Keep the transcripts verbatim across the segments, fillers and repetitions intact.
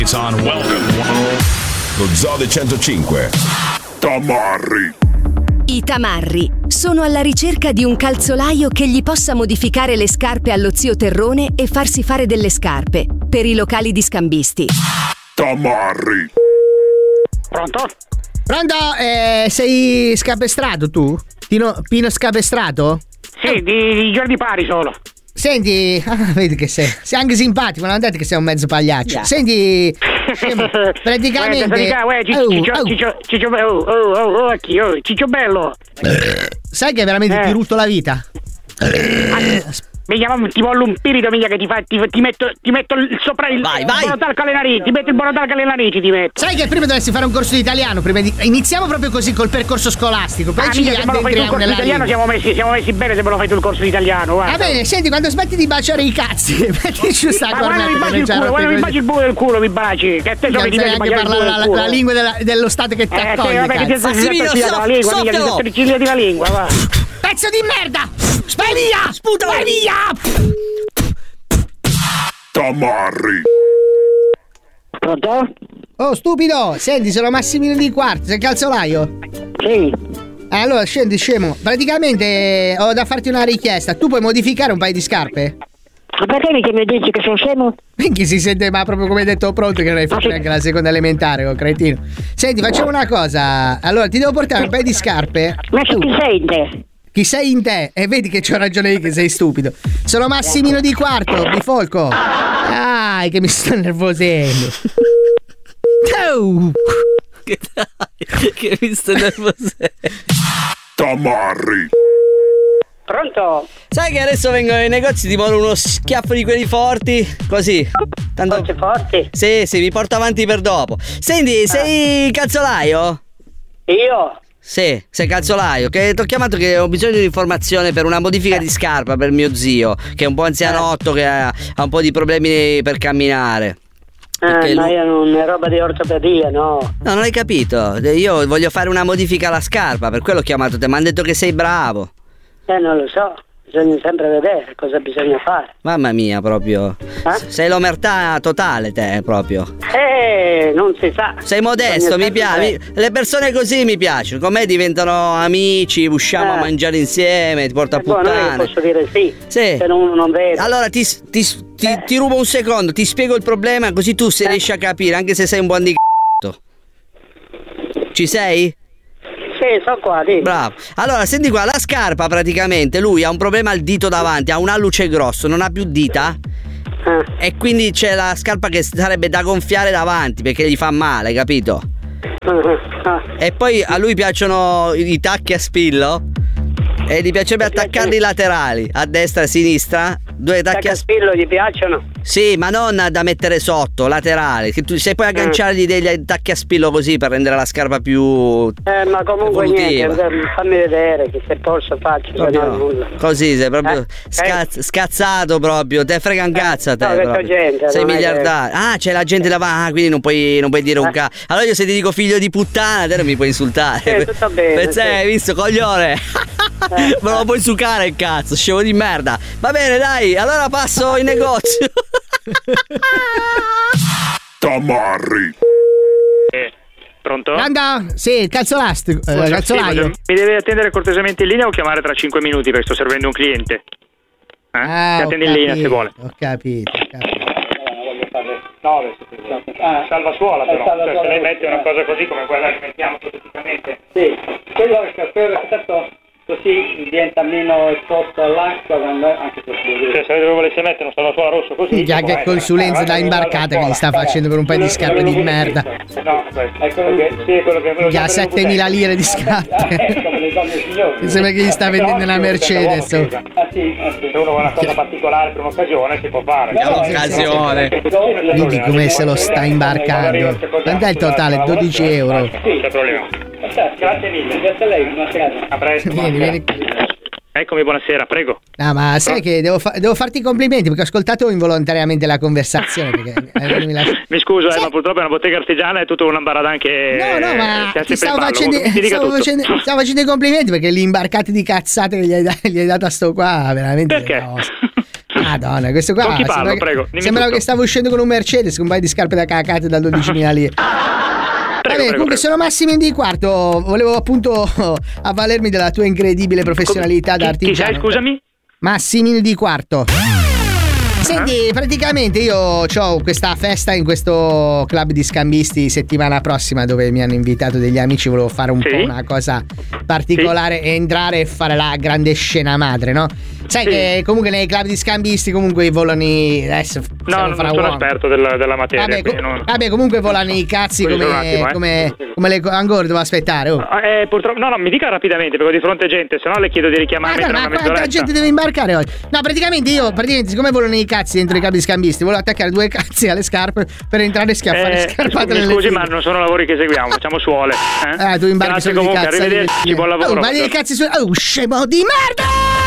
It's on, welcome. Lo Zode centocinque. Tamarri. I tamarri sono alla ricerca di un calzolaio che gli possa modificare le scarpe allo zio Terrone e farsi fare delle scarpe per i locali di scambisti. Tamarri. Pronto? Pronto? Eh, sei scapestrato tu? Tino, Pino Scapestrato? Sì, di, di giorni pari solo. Senti, ah, vedi che sei, sei anche simpatico, non detto che sei un mezzo pagliaccio. Yeah. Senti, praticamente Ciccio bello, oh, oh, oh, chi, oh, Ciccio bello. Sai che veramente eh. ti rutto la vita? Mi chiamo, ti voglio un spirito, mica che ti fa, ti, ti metto, ti metto il, sopra il vai, vai. monotalco alle narici, ti metto il monotalco alle narici, ti metto. Sai che prima dovresti fare un corso di italiano, prima di, iniziamo proprio così col percorso scolastico, poi ah, ci mica, se me lo fai tu il corso di italiano siamo messi, siamo messi bene se me lo fai tu il corso di italiano, guarda. Va bene, senti, quando smetti di baciare i cazzi, metti giù sta cornetta. Ma quando mi baci il culo, quando mi baci il buco del culo mi baci, che te so che ti devi anche parlare la, la, la lingua della, dello stato che ti eh, accoglie, vabbè, che ti sei la lingua, mica ti sei la lingua, va. Pezzo di merda! Vai via! Sputa, vai via! Tamarri. Pronto? Oh, stupido! Senti, sono Massimino di Quarto, sei il calzolaio? Sì. Allora, scendi, scemo. Praticamente ho da farti una richiesta. Tu puoi modificare un paio di scarpe? Ma perché mi mi dici che sono scemo? Minchia, si sente, ma proprio come hai detto pronto, che non hai fatto neanche la seconda elementare, oh cretino. Senti, facciamo una cosa. Allora, ti devo portare un paio di scarpe. Ma chi sei in te? Chi sei in te? E vedi che c'ho ragione io che sei stupido. Sono Massimino di Quarto, bifolco. Dai, che mi sto nervosendo. Oh. Che dai, che mi sto nervosendo. Tamarri. Pronto? Sai che adesso vengono nei negozi, ti voglio uno schiaffo di quelli forti, così. Tanto... Forti forti? Sì, sì, mi porto avanti per dopo. Senti, sei ah. calzolaio? Io? Sì, sei calzolaio, che ti ho chiamato che ho bisogno di informazione per una modifica di scarpa per mio zio, che è un po' anzianotto, che ha, ha un po' di problemi per camminare. Eh, ma lui... io non è roba di ortopedia, no? No, non hai capito. Io voglio fare una modifica alla scarpa, per quello ho chiamato te, mi hanno detto che sei bravo. Eh, non lo so. Bisogna sempre vedere cosa bisogna fare. Mamma mia, proprio. Eh? Sei l'omertà totale, te, proprio. Eh, non si sa. Sei modesto, mi piace. Le persone così mi piacciono. Con me diventano amici, usciamo eh. a mangiare insieme, ti porto a puttane. Io posso dire sì. Sì. Se non, non vede. Allora ti, ti, ti, eh. ti rubo un secondo, ti spiego il problema, così tu se eh. riesci a capire, anche se sei un buon di c***o. Ci sei? Sì, sono qua, dimmi. Bravo. Allora, senti qua, la scarpa praticamente, lui ha un problema al dito davanti, ha un alluce grosso, non ha più dita. Eh. E quindi c'è la scarpa che sarebbe da gonfiare davanti perché gli fa male, capito? Uh-huh. Ah. E poi a lui piacciono i tacchi a spillo e gli piacerebbe attaccarli laterali, a destra e a sinistra. Due tacchi a spillo gli piacciono? Sì, ma non da mettere sotto, laterali. Che tu, se puoi agganciargli degli tacchi a spillo così per rendere la scarpa più. Eh, ma comunque evolutiva. Niente, fammi vedere che se posso faccio, se no nulla. Così sei proprio eh? scazz- scazzato proprio, te frega un cazzo a te. No, gente, sei miliardario. Ah, c'è la gente davanti, ah, quindi non puoi, non puoi dire eh? un cazzo. Allora io se ti dico figlio di puttana, te non mi puoi insultare. Sì, tutto bene. Pensa, sì. Hai visto, coglione? Eh, Me lo puoi sucare il cazzo, scemo di merda. Va bene, dai, allora passo in negozio. Tamarri. Eh, pronto? Anda, sì, il calzolastico, eh, calzolaio. Mi deve attendere cortesemente in linea o chiamare tra cinque minuti perché sto servendo un cliente. Eh? Ah, Ti attendi in linea se vuole. Ho capito, ho capito. nove ah, salva suola però, salva cioè, se lei mette una cosa così come quella che mettiamo ipoteticamente. Sì, quello è certo così diventa meno esposto all'acqua quando anche se cioè, se dove volesse mettere un salvasuola rosso così. Già che consulenza da imbarcata che gli sta facendo per un paio di scarpe di merda. No, è quello che sì, è quello che già settemila lire di scarpe. Mi sembra che gli sta vendendo una Mercedes. Ah sì, se uno vuole una cosa particolare per un'occasione si può fare. Un'occasione. Vedi come se lo sta imbarcando. Quant'è il totale? dodici euro. Sì, c'è problema. Grazie mille, grazie a lei, buonasera. A presto. Vieni, vieni. Eccomi, buonasera, prego. No, ma sai che devo, fa- devo farti i complimenti perché ho ascoltato involontariamente la conversazione. Perché, eh, mi, lascio... mi scuso, sì. eh, ma purtroppo è una bottega artigiana e tutto un ambaradan che. No, no, ma eh, ti stavo facendo, stavo, facendo, stavo facendo i complimenti perché gli imbarcati di cazzate che gli hai, da- gli hai dato a sto qua, veramente. Perché? Ah, Madonna, questo qua Con chi parlo, sembra prego, che, dimmi sembrava tutto. che stavo uscendo con un Mercedes con un paio di scarpe da cacate da dodicimila lire. Prego, Vabbè, prego, comunque prego. sono Massimiliano Di Quarto, volevo appunto avvalermi della tua incredibile professionalità da Chi, chi artigiano. sei, scusami? Massimiliano Di Quarto. Senti, praticamente io ho questa festa in questo club di scambisti settimana prossima dove mi hanno invitato degli amici, volevo fare un Sì. po' una cosa particolare, entrare e fare la grande scena madre, no? Sai Sì. che comunque nei club di scambisti comunque volano i... adesso No, siamo non fra sono uomini. esperto della, della materia. Vabbè, quindi co- non- vabbè, comunque volano i cazzi Scusi, come, un attimo, eh. come, come le... Ancora devo aspettare, oh. Ah, eh, purtroppo, no, no, mi dica rapidamente perché ho di fronte gente, se no le chiedo di Ma, richiamarmi guarda, tra ma una quanta mezz'oretta. gente deve imbarcare oggi? No, praticamente io, praticamente, siccome volano i cazzi dentro i club di scambisti, volevo attaccare due cazzi alle scarpe per entrare e schiaffare Eh, scarpate mi nelle scusi, figlie. ma non sono lavori che seguiamo, facciamo suole. Eh, Ah, tu imbarchi Grazie solo di comunque, cazzi. arrivederci, buon lavoro. Oh, ma dei cazzi su... Oh, scemo di merda!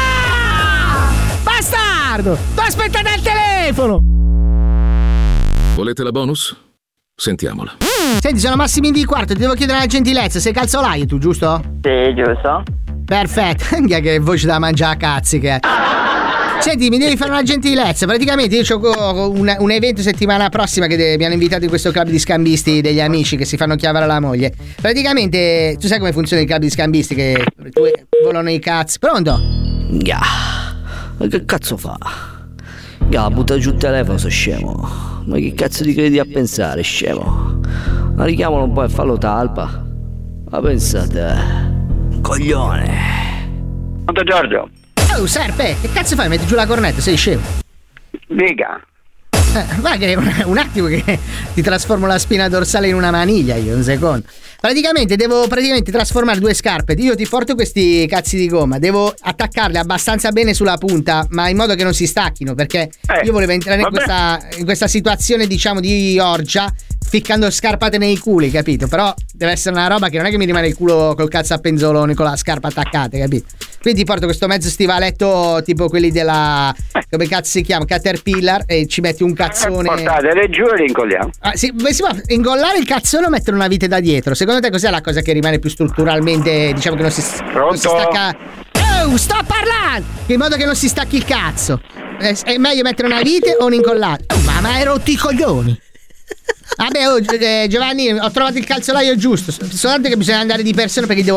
Bastardo! T'ho aspettato al telefono! Volete la bonus? Sentiamola. Senti, sono Massimiliano Di Quarto, ti devo chiedere una gentilezza, sei calzolaio tu, giusto? Sì, giusto. Perfetto, anche che voce da mangiare a cazzi che è. Senti, mi devi fare una gentilezza. Praticamente io ho un, un evento settimana prossima che de- mi hanno invitato in questo club di scambisti degli amici che si fanno chiavare la moglie. Praticamente, tu sai come funziona il club di scambisti che tu volano i cazzi. Pronto? Ya. Ma che cazzo fa? Ya, butta giù il telefono, sei scemo. Ma che cazzo ti credi a pensare, scemo? Ma richiamalo un po' e fallo talpa. Ma pensate, coglione. Pronto Giorgio? Oh, Serpe, che cazzo fai? Metti giù la cornetta, sei scemo. Dica. Eh, va che un, un attimo che ti trasformo la spina dorsale in una maniglia io, un secondo. Praticamente devo praticamente trasformare due scarpe. Io ti porto questi cazzi di gomma, devo attaccarli abbastanza bene sulla punta, ma in modo che non si stacchino, perché Eh, io volevo entrare in vabbè. questa, in questa situazione, diciamo, di orgia, ficcando scarpate nei culi, capito? Però deve essere una roba che non è che mi rimane il culo col cazzo a penzolone con la scarpa attaccata, capito? Quindi ti porto questo mezzo stivaletto tipo quelli della, come cazzo si chiama, Caterpillar, e ci metti un cazzone. Portatele giù e li incolliamo. Ah, sì, beh, si può ingollare il cazzone o mettere una vite da dietro? Secondo te cos'è la cosa che rimane più strutturalmente, diciamo che non si, non si Pronto? stacca? Oh, sto parlando! In modo che non si stacchi il cazzo. È, è meglio mettere una vite o un incollato? Oh, ma ma hai rotto i coglioni! Vabbè, oh, Gi- eh, Giovanni, ho trovato il calzolaio giusto. Soltanto che bisogna andare di persona perché devo